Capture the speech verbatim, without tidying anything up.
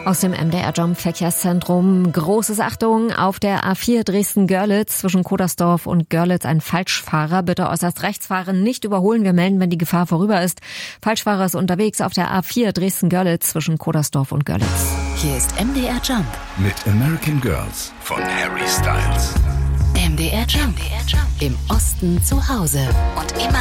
Aus dem M D R Jump Verkehrszentrum. Großes Achtung, auf der A vier Dresden-Görlitz zwischen Kodersdorf und Görlitz ein Falschfahrer. Bitte äußerst rechts fahren, nicht überholen. Wir melden, wenn die Gefahr vorüber ist. Falschfahrer ist unterwegs auf der A vier Dresden-Görlitz zwischen Kodersdorf und Görlitz. Hier ist M D R Jump mit American Girls von Harry Styles. M D R Jump. Im Osten zu Hause und immer